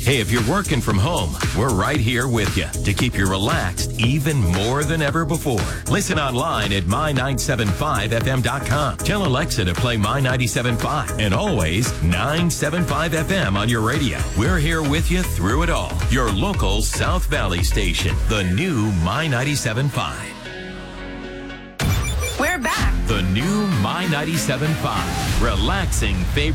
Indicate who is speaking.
Speaker 1: Hey, if you're working from home, we're right here with you to keep you relaxed even more than ever before. Listen online at my975fm.com. Tell Alexa to play My975 and always 975 FM on your radio. We're here with you through it all. Your local South Valley station, the new My975.
Speaker 2: We're back.
Speaker 1: The new My975. Relaxing favorite.